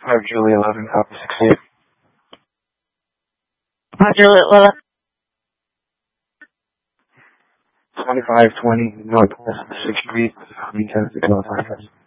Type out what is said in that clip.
5 Julie 11, copy 68. Juliet 11. 2520 Northwest 6th Street, Union 10,